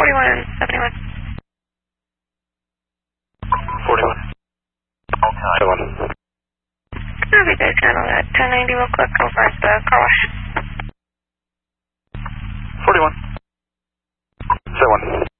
41 and 71. 41. Okay. 71. Have you guys handle that 1090 real quick over at the car wash? 41. 71.